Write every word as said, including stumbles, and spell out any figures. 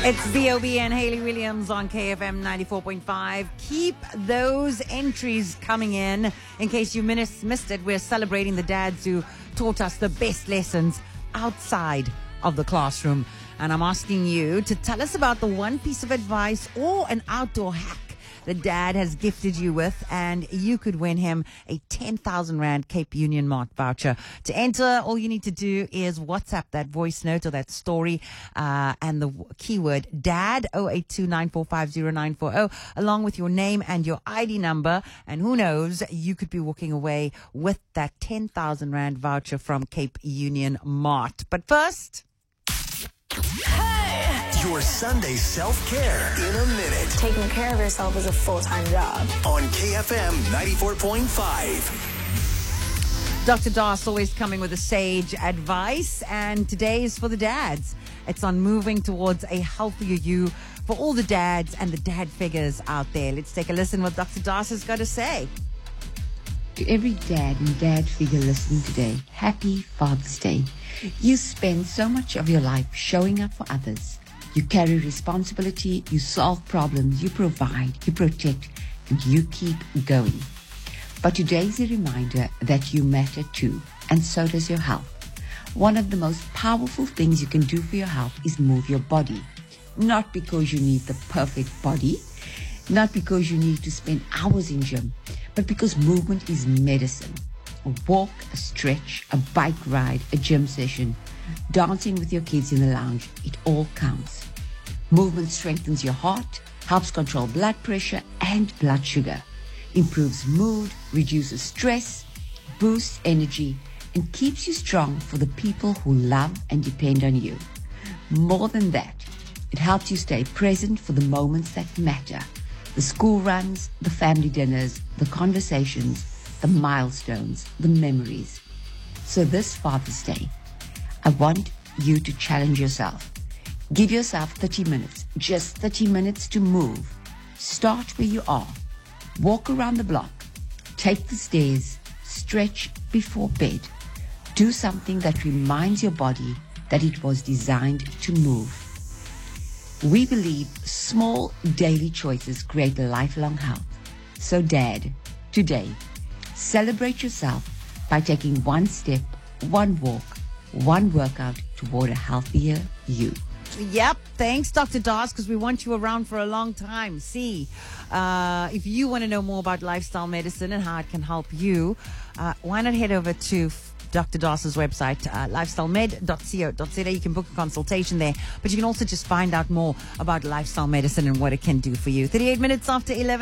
It's B O B and Hayley Williams on K F M ninety-four point five. Keep those entries coming in. In case you miss, missed it, we're celebrating the dads who taught us the best lessons outside of the classroom. And I'm asking you to tell us about the one piece of advice or an outdoor hack the dad has gifted you with, and you could win him a ten thousand rand Cape Union Mart voucher. To enter, all you need to do is WhatsApp that voice note or that story uh, and the keyword DAD, oh eight two nine four five zero nine four zero, along with your name and your I D number. And who knows, you could be walking away with that ten thousand rand voucher from Cape Union Mart. But first... Your Sunday self-care in a minute. Taking care of yourself is a full-time job. On K F M ninety-four point five. Doctor Das always coming with a sage advice, and today is for the dads. It's on moving towards a healthier you for all the dads and the dad figures out there. Let's take a listen what Doctor Das has got to say. To every dad and dad figure listening today, happy Father's Day. You spend so much of your life showing up for others. You carry responsibility, you solve problems, you provide, you protect, and you keep going. But today is a reminder that you matter too, and so does your health. One of the most powerful things you can do for your health is move your body. Not because you need the perfect body, not because you need to spend hours in gym, but because movement is medicine. A walk, a stretch, a bike ride, a gym session, dancing with your kids in the lounge, it all counts. Movement strengthens your heart, helps control blood pressure and blood sugar, improves mood, reduces stress, boosts energy, and keeps you strong for the people who love and depend on you. More than that, it helps you stay present for the moments that matter. The school runs, the family dinners, the conversations, the milestones, the memories. So this Father's Day, I want you to challenge yourself. Give yourself thirty minutes, just thirty minutes to move. Start where you are. Walk around the block. Take the stairs. Stretch before bed. Do something that reminds your body that it was designed to move. We believe small daily choices create lifelong health. So Dad, today, celebrate yourself by taking one step, one walk, one workout toward a healthier you. Yep. Thanks, Doctor Das, because we want you around for a long time. See, uh, if you want to know more about lifestyle medicine and how it can help you, uh, why not head over to Doctor Das's website, uh, lifestyle med dot co dot za. You can book a consultation there, but you can also just find out more about lifestyle medicine and what it can do for you. thirty-eight minutes after eleven.